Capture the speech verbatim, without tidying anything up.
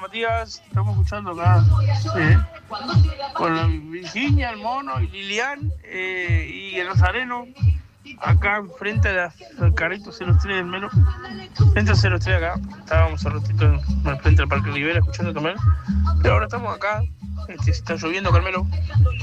Matías. Estamos escuchando acá. eh, con la Virginia, el mono y Lilian eh, y el Nazareno. Acá enfrente de la- al carrito cero tres del Melo. Frente al cero tres acá. Estábamos un ratito en, en frente del Parque Rivera escuchando también. Pero ahora estamos acá. Este, está lloviendo, Carmelo.